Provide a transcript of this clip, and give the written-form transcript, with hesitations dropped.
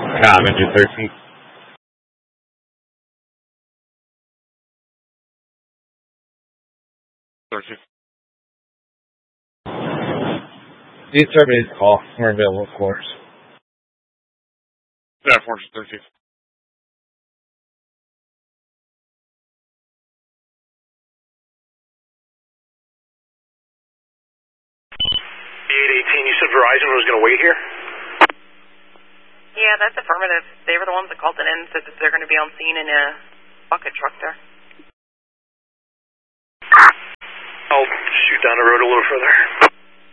I'm engine 13. These terminated call. We're available, of course. Yeah, Force 13. 818, you said Verizon was going to wait here? Yeah, that's affirmative. They were the ones that called it in and said that they're going to be on scene in a bucket truck there. I'll shoot down the road a little further.